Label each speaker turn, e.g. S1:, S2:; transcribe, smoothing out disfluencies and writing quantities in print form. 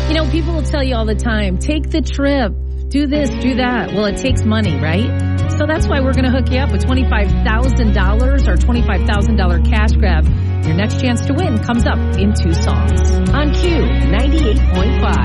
S1: You know, people will tell you all the time, take the trip, do this, do that. Well, it takes money, right? So that's why we're going to hook you up with $25,000 or $25,000 cash grab. Your next chance to win comes up in 2 songs on Q 98.5.